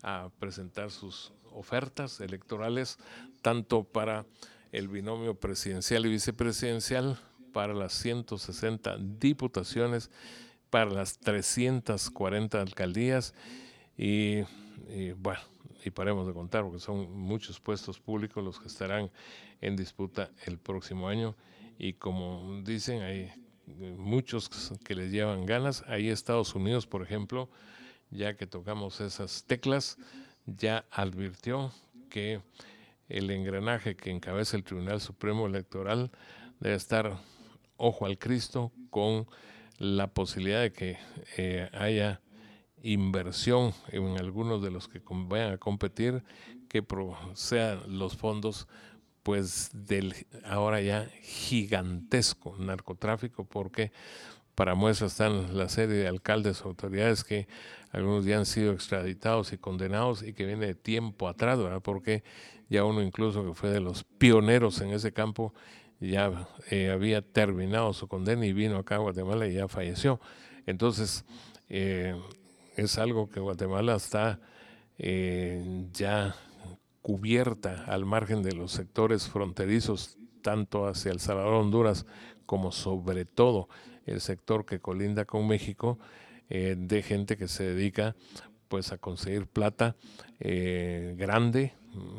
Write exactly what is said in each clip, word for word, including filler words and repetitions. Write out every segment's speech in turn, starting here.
a presentar sus ofertas electorales, tanto para el binomio presidencial y vicepresidencial, para las ciento sesenta diputaciones, para las trescientas cuarenta alcaldías y, y bueno, y paremos de contar porque son muchos puestos públicos los que estarán en disputa el próximo año y como dicen, hay muchos que les llevan ganas. Ahí Estados Unidos, por ejemplo, ya que tocamos esas teclas, ya advirtió que el engranaje que encabeza el Tribunal Supremo Electoral debe estar ojo al Cristo con la posibilidad de que eh, haya inversión en algunos de los que vayan a competir, que sean los fondos pues del ahora ya gigantesco narcotráfico, porque para muestra están la serie de alcaldes o autoridades que algunos ya han sido extraditados y condenados y que viene de tiempo atrás, ¿verdad? Porque ya uno incluso que fue de los pioneros en ese campo ya eh, había terminado su condena y vino acá a Guatemala y ya falleció. Entonces, eh, es algo que Guatemala está eh, ya cubierta al margen de los sectores fronterizos, tanto hacia El Salvador, Honduras, como sobre todo el sector que colinda con México, eh, de gente que se dedica pues a conseguir plata eh, grande.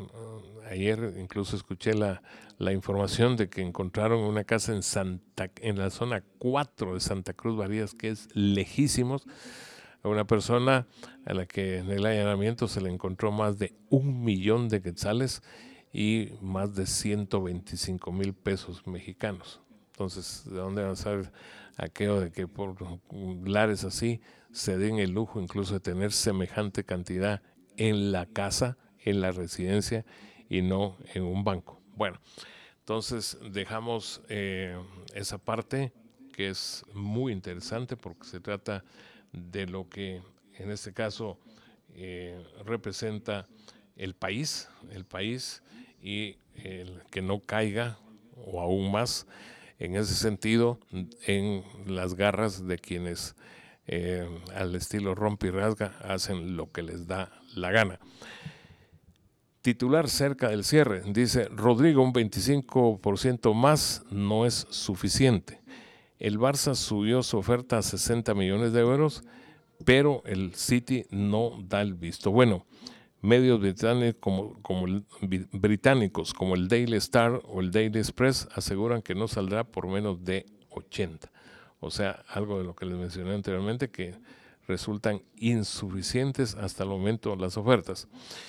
Ayer incluso escuché la, la información de que encontraron una casa en Santa en la zona cuatro de Santa Cruz Varías, que es lejísimos, a una persona a la que en el allanamiento se le encontró más de un millón de quetzales y más de ciento veinticinco mil pesos mexicanos. Entonces, ¿de dónde van a saber aquello de que por lares así se den el lujo incluso de tener semejante cantidad en la casa, en la residencia y no en un banco? Bueno, entonces dejamos eh, esa parte que es muy interesante porque se trata de lo que en este caso eh, representa el país, el país y el que no caiga o aún más en ese sentido en las garras de quienes eh, al estilo rompe y rasga hacen lo que les da la gana. Titular cerca del cierre, dice Rodrigo, un veinticinco por ciento más no es suficiente. El Barça subió su oferta a sesenta millones de euros, pero el City no da el visto bueno. Medios británicos como, como el, británicos como el Daily Star o el Daily Express aseguran que no saldrá por menos de ochenta. O sea, algo de lo que les mencioné anteriormente, que resultan insuficientes hasta el momento las ofertas.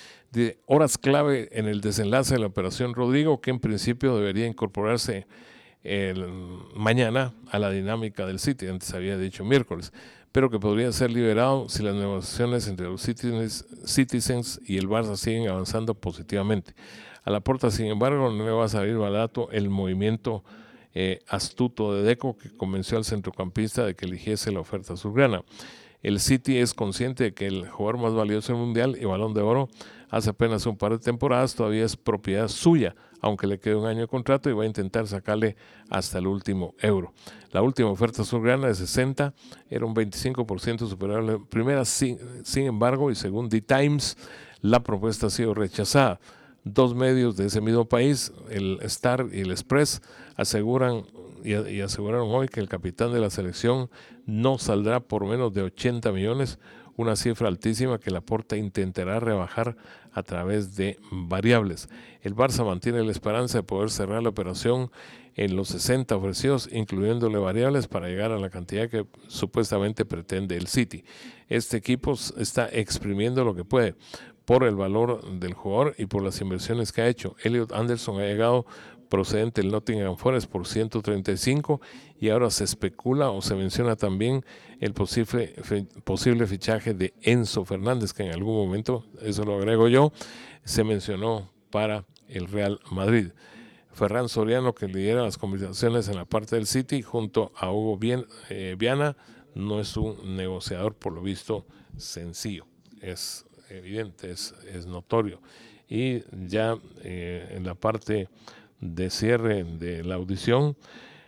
De horas clave en el desenlace de la operación Rodrigo, que en principio debería incorporarse el, mañana a la dinámica del City, antes había dicho miércoles, pero que podría ser liberado si las negociaciones entre los Citizens, Citizens y el Barça siguen avanzando positivamente. A la puerta, sin embargo, no le va a salir barato el movimiento eh, astuto de Deco, que convenció al centrocampista de que eligiese la oferta azulgrana. El City es consciente de que el jugador más valioso del Mundial y Balón de Oro hace apenas un par de temporadas todavía es propiedad suya, aunque le quede un año de contrato, y va a intentar sacarle hasta el último euro. La última oferta azulgrana de sesenta era un veinticinco por ciento superior a la primera, sin, sin embargo, y según The Times, la propuesta ha sido rechazada. Dos medios de ese mismo país, el Star y el Express, aseguran y, y aseguraron hoy que el capitán de la selección no saldrá por menos de ochenta millones, una cifra altísima que Laporta intentará rebajar a través de variables. El Barça mantiene la esperanza de poder cerrar la operación en los sesenta ofrecidos, incluyéndole variables para llegar a la cantidad que supuestamente pretende el City. Este equipo está exprimiendo lo que puede por el valor del jugador y por las inversiones que ha hecho. Elliot Anderson ha llegado procedente del Nottingham Forest por ciento treinta y cinco y ahora se especula o se menciona también el posible, posible fichaje de Enzo Fernández, que en algún momento, eso lo agrego yo, se mencionó para el Real Madrid. Ferran Soriano, que lidera las conversaciones en la parte del City junto a Hugo Bien, eh, Viana, no es un negociador por lo visto sencillo, es evidente, es, es notorio. Y ya eh, en la parte de cierre de la audición,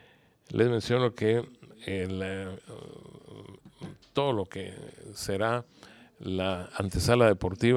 les menciono que el, uh, todo lo que será la antesala deportiva